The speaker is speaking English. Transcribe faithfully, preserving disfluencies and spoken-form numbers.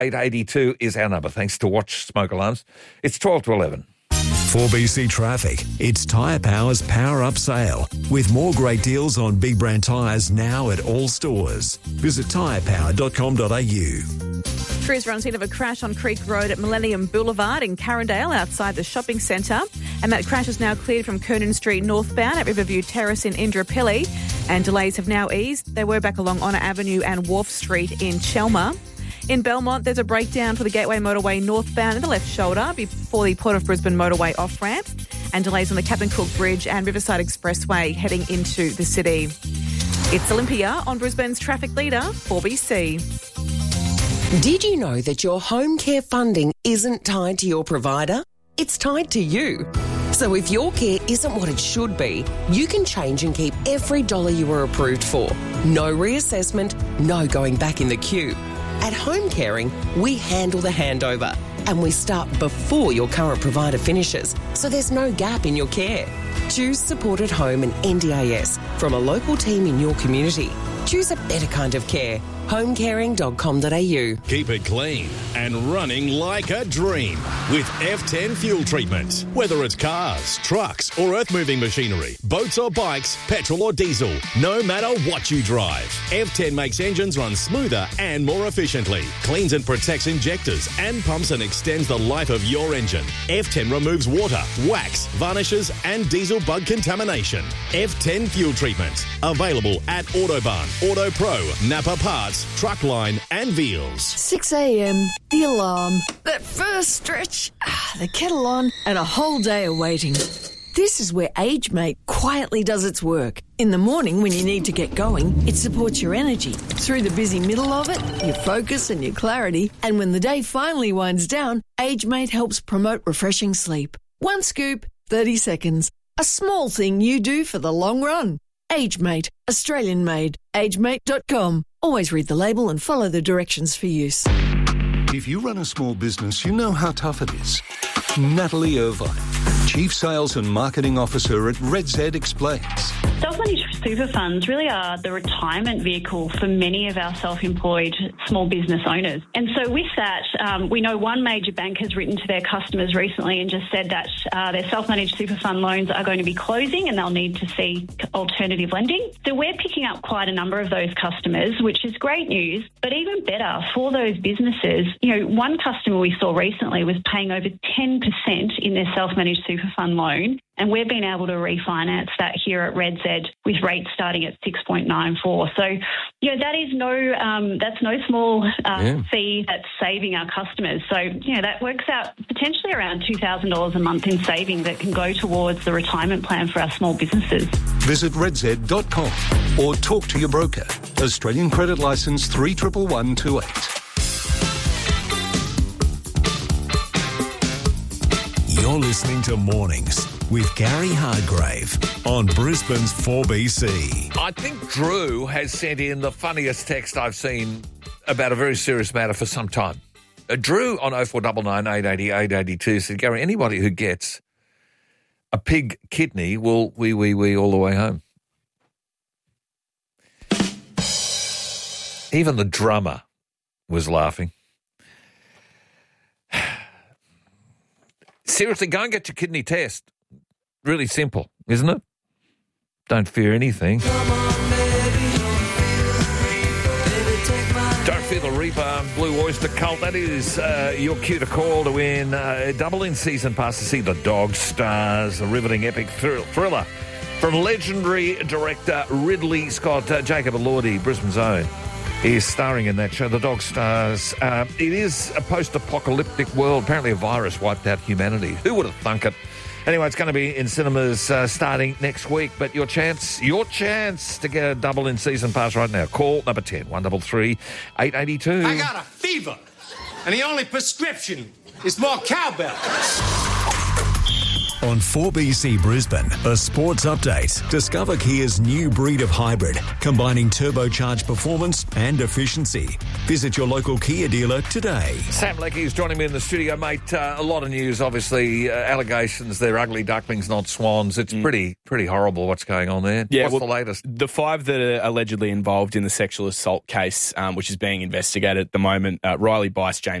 eight eight two is our number, thanks to Watch Smoke Alarms. It's twelve to eleven. four B C Traffic. It's Tyre Power's Power Up Sale, with more great deals on big brand tyres now at all stores. Visit tyre power dot com dot a u. Crews were on scene of a crash on Creek Road at Millennium Boulevard in Carindale outside the shopping centre. And that crash is now cleared from Kernan Street northbound at Riverview Terrace in Indooroopilly. And delays have now eased. They were back along Honour Avenue and Wharf Street in Chelmer. In Belmont, there's a breakdown for the Gateway Motorway northbound in the left shoulder before the Port of Brisbane Motorway off-ramp, and delays on the Captain Cook Bridge and Riverside Expressway heading into the city. It's Olympia on Brisbane's traffic leader, four B C. Did you know that your home care funding isn't tied to your provider? It's tied to you. So if your care isn't what it should be, you can change and keep every dollar you were approved for. No reassessment, no going back in the queue. At Home Caring, we handle the handover and we start before your current provider finishes, so there's no gap in your care. Choose Support at Home and N D A S from a local team in your community. Choose a better kind of care. home caring dot com dot a u. Keep it clean and running like a dream with F ten fuel treatment. Whether it's cars, trucks or earth-moving machinery, boats or bikes, petrol or diesel, no matter what you drive, F ten makes engines run smoother and more efficiently, cleans and protects injectors and pumps and extends the life of your engine. F ten removes water, wax, varnishes and diesel bug contamination. F ten fuel treatment. Available at Autobahn, Auto Pro, Napa Parts, Truckline and Veals. six a.m, the alarm, that first stretch, ah, the kettle on, and a whole day of waiting. This is where AgeMate quietly does its work. In the morning when you need to get going, it supports your energy. Through the busy middle of it, your focus and your clarity. And when the day finally winds down, AgeMate helps promote refreshing sleep. One scoop, thirty seconds. A small thing you do for the long run. AgeMate, Australian made. age mate dot com. Always read the label and follow the directions for use. If you run a small business, you know how tough it is. Natalie Irvine, Chief Sales and Marketing Officer at Red Z, explains. Self-managed super funds really are the retirement vehicle for many of our self-employed small business owners. And so with that, um, we know one major bank has written to their customers recently and just said that uh, their self-managed super fund loans are going to be closing and they'll need to seek alternative lending. So we're picking up quite a number of those customers, which is great news, but even better for those businesses. You know, one customer we saw recently was paying over ten percent in their self-managed super fund loan, and we've been able to refinance that here at Red Z with rates starting at six point nine four. So, you know, that is no, um, that's no small uh, yeah. fee that's saving our customers. So, you know, that works out potentially around two thousand dollars a month in saving that can go towards the retirement plan for our small businesses. Visit red z dot com or talk to your broker. Australian Credit Licence three one one one two eight. You're listening to Mornings with Gary Hardgrave on Brisbane's four B C. I think Drew has sent in the funniest text I've seen about a very serious matter for some time. Uh, Drew on oh four nine nine, eight eight oh, eight eight two said, Gary, anybody who gets a pig kidney will wee, wee, wee all the way home. Even the drummer was laughing. Seriously, go and get your kidney test. Really simple, isn't it? Don't fear anything. Come on, baby. Baby, take my Don't fear the Reaper, Blue Oyster Cult. That is uh, your cue to call to win uh, double in season pass to see The Dog Stars, a riveting epic thrill- thriller from legendary director Ridley Scott. Uh, Jacob Elordi, Brisbane's own, is starring in that show, The Dog Stars. Uh, it is a post-apocalyptic world. Apparently a virus wiped out humanity. Who would have thunk it? Anyway, it's going to be in cinemas uh, starting next week. But your chance, your chance to get a double in season pass right now. Call number ten, one three three, eight eight two. I got a fever, and the only prescription is more cowbell. On four B C Brisbane, a sports update. Discover Kia's new breed of hybrid, combining turbocharged performance and efficiency. Visit your local Kia dealer today. Sam Leckie is joining me in the studio, mate. Uh, a lot of news, obviously. Uh, allegations, they're ugly ducklings, not swans. It's mm. pretty pretty horrible what's going on there. Yeah, what's well, the latest? The five that are allegedly involved in the sexual assault case, um, which is being investigated at the moment, uh, Riley Bice, James